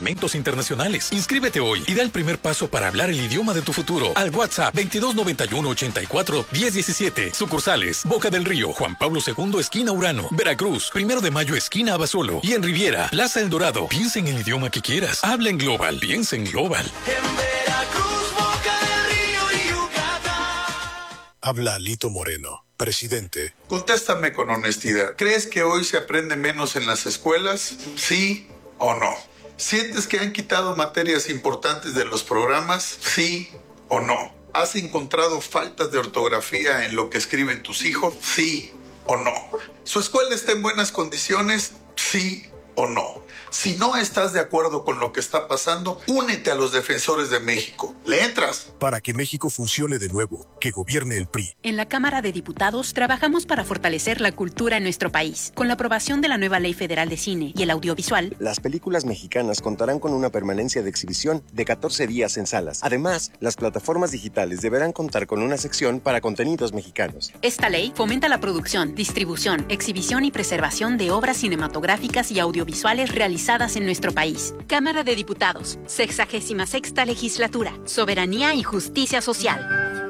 campamentos internacionales. Inscríbete hoy y da el primer paso para hablar el idioma de tu futuro al WhatsApp 2291 84 1017. Sucursales: Boca del Río, Juan Pablo II, esquina Urano, Veracruz, 1 de Mayo, esquina Abasolo, y en Riviera, Plaza El Dorado. Piensa en el idioma que quieras. Habla en Global. Piensa en Global. En Veracruz, Boca del Río y Yucatán. Habla Lito Moreno, presidente. Contéstame con honestidad. ¿Crees que hoy se aprende menos en las escuelas? ¿Sí o no? ¿Sientes que han quitado materias importantes de los programas? ¿Sí o no? ¿Has encontrado faltas de ortografía en lo que escriben tus hijos? ¿Sí o no? ¿Su escuela está en buenas condiciones? ¿Sí o no? Si no estás de acuerdo con lo que está pasando, únete a los defensores de México. ¿Le entras? Para que México funcione de nuevo, que gobierne el PRI. En la Cámara de Diputados trabajamos para fortalecer la cultura en nuestro país. Con la aprobación de la nueva Ley Federal de Cine y el Audiovisual, las películas mexicanas contarán con una permanencia de exhibición de 14 días en salas. Además, las plataformas digitales deberán contar con una sección para contenidos mexicanos. Esta ley fomenta la producción, distribución, exhibición y preservación de obras cinematográficas y audiovisuales realizadas en nuestro país. Cámara de Diputados, 66ª Legislatura, Soberanía y Justicia Social.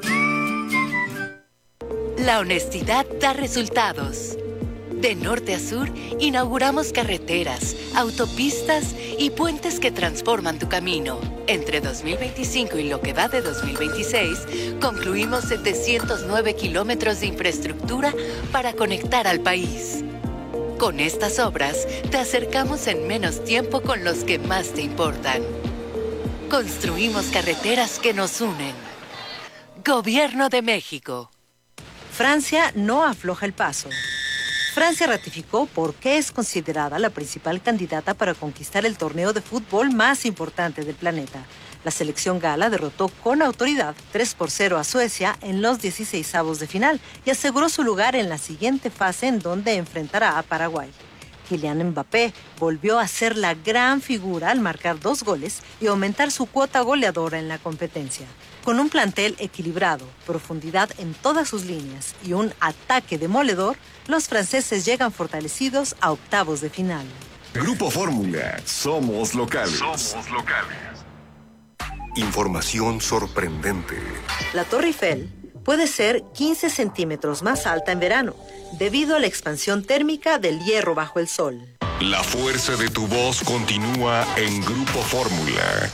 La honestidad da resultados. De norte a sur, inauguramos carreteras, autopistas y puentes que transforman tu camino. Entre 2025 y lo que va de 2026, concluimos 709 kilómetros de infraestructura para conectar al país. Con estas obras, te acercamos en menos tiempo con los que más te importan. Construimos carreteras que nos unen. Gobierno de México. Francia no afloja el paso. Francia ratificó por qué es considerada la principal candidata para conquistar el torneo de fútbol más importante del planeta. La selección gala derrotó con autoridad 3-0 a Suecia en los 16avos de final y aseguró su lugar en la siguiente fase, en donde enfrentará a Paraguay. Kylian Mbappé volvió a ser la gran figura al marcar 2 goles y aumentar su cuota goleadora en la competencia. Con un plantel equilibrado, profundidad en todas sus líneas y un ataque demoledor, los franceses llegan fortalecidos a octavos de final. Grupo Fórmula, somos locales. Somos locales. Información sorprendente. La Torre Eiffel puede ser 15 centímetros más alta en verano, debido a la expansión térmica del hierro bajo el sol. La fuerza de tu voz continúa en Grupo Fórmula.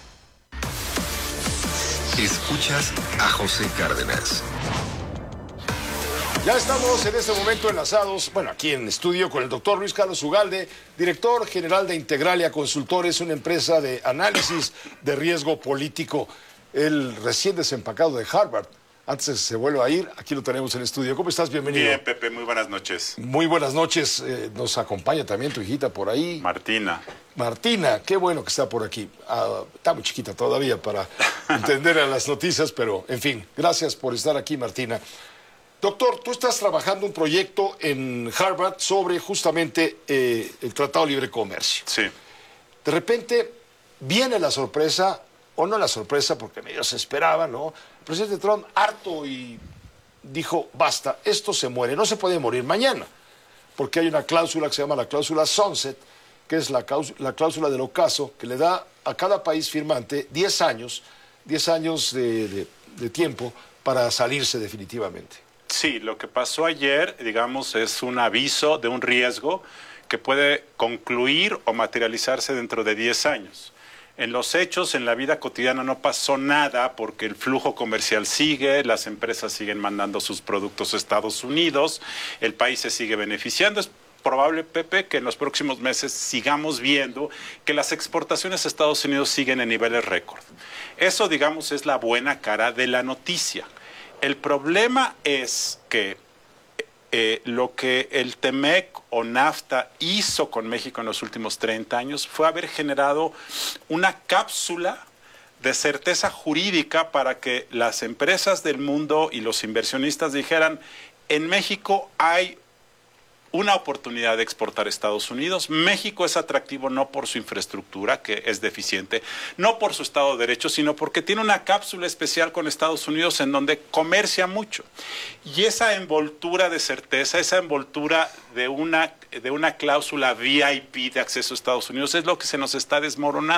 Escuchas a José Cárdenas. Ya estamos en este momento enlazados, aquí en estudio con el doctor Luis Carlos Ugalde, director general de Integralia Consultores, una empresa de análisis de riesgo político. El recién desempacado de Harvard. Antes de que se vuelva a ir, aquí lo tenemos en el estudio. ¿Cómo estás? Bienvenido. Bien, Pepe, muy buenas noches. Muy buenas noches. Nos acompaña también tu hijita por ahí. Martina. Martina, qué bueno que está por aquí. Está muy chiquita todavía para entender a las noticias, pero en fin, gracias por estar aquí, Martina. Doctor, tú estás trabajando un proyecto en Harvard sobre justamente el Tratado de Libre Comercio. Sí. De repente viene la sorpresa, o no la sorpresa, porque medio se esperaba, ¿no? El presidente Trump, harto, y dijo, basta, esto se muere, no se puede morir mañana, porque hay una cláusula que se llama la cláusula Sunset, que es la cláusula del ocaso, que le da a cada país firmante 10 años de tiempo para salirse definitivamente. Sí, lo que pasó ayer, digamos, es un aviso de un riesgo que puede concluir o materializarse dentro de 10 años. En los hechos, en la vida cotidiana no pasó nada porque el flujo comercial sigue, las empresas siguen mandando sus productos a Estados Unidos, el país se sigue beneficiando. Es probable, Pepe, que en los próximos meses sigamos viendo que las exportaciones a Estados Unidos siguen en niveles récord. Eso, digamos, es la buena cara de la noticia. El problema es que lo que el TEMEC o NAFTA hizo con México en los últimos 30 años fue haber generado una cápsula de certeza jurídica para que las empresas del mundo y los inversionistas dijeran, en México hay una oportunidad de exportar a Estados Unidos. México es atractivo no por su infraestructura, que es deficiente, no por su Estado de Derecho, sino porque tiene una cápsula especial con Estados Unidos en donde comercia mucho. Y esa envoltura de certeza, esa envoltura de una cláusula VIP de acceso a Estados Unidos es lo que se nos está desmoronando.